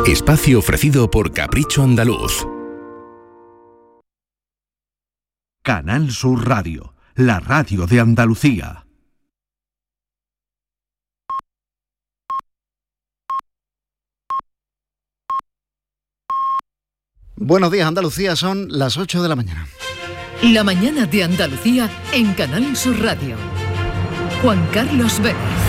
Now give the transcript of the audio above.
Espacio ofrecido por Capricho Andaluz. Canal Sur Radio, la radio de Andalucía. Buenos días, Andalucía, son las 8 de la mañana. La mañana de Andalucía en Canal Sur Radio. Juan Carlos Vélez.